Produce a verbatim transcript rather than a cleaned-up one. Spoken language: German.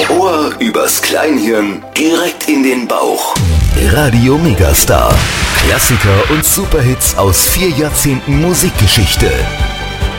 Ohr übers Kleinhirn direkt in den Bauch. Radio Megastar. Klassiker und Superhits aus vier Jahrzehnten Musikgeschichte.